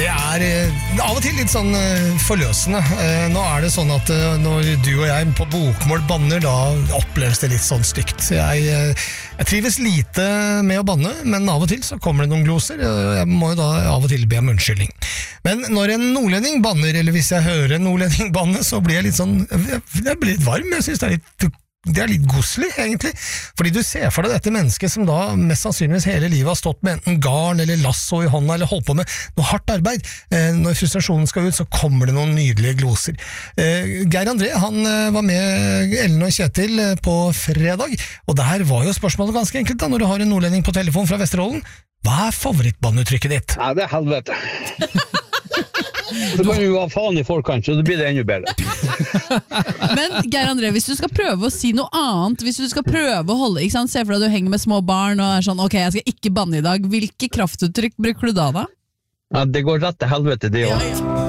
Det av og til litt sånn forløsende. Nå det sånn at når du og jeg på bokmål banner, da oppleves det litt sånn stygt. Jeg trives lite med å banne, men av og til så kommer det noen gloser. Jeg må jo da av og til be om unnskyldning. Men når en nordlending banner, eller hvis jeg hører en nordlending banne, så blir jeg litt sånn, jeg blir litt varm. Jeg synes det litt godslig, egentlig. Fordi du ser for deg dette mennesket som da mest sannsynligvis hele livet har stått med enten garn eller lasso i hånda, eller holdt på med noe hardt arbeid. Når frustrasjonen skal ut, så kommer det noen nydelige gloser. Geir André, han var med Ellen og Kjetil på fredag, og der var jo spørsmålet ganske enkelt da, når du har en nordlending på telefon fra Vesterålen. Hva favorittbanneuttrykket ditt? Ja, det helvete. Så kan du ha faen i forkant, så det blir det ennå bedre. Men Geir André, hvis du skal prøve å si noe annet, hvis du skal prøve å holde, ikke sant? Se for deg at du henger med små barn og sånn, ok, jeg skal ikke banne i dag, hvilke kraftuttrykk bruker du da? Ja, det går rett til helvete det også.